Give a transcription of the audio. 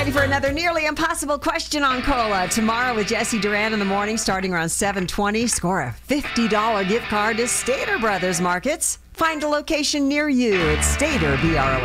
Ready for another nearly impossible question on Cola. Tomorrow with Jesse Duran in the morning, starting around 7:20. Score a $50 gift card to Stater Brothers Markets. Find a location near you at Stater, BROS.